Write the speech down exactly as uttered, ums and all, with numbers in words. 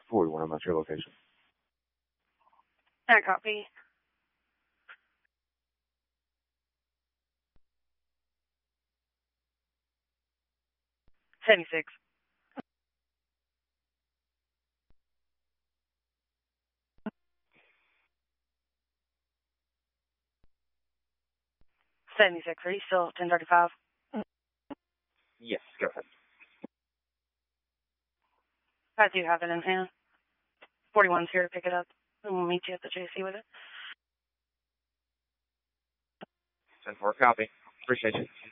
forty-one, I'm not your location. I copy. seventy-six. seventy-six, are you still ten thirty-five? Yes, go ahead. I do have it in hand. forty-one's here to pick it up, and we'll meet you at the J C with it. ten four, copy. Appreciate you.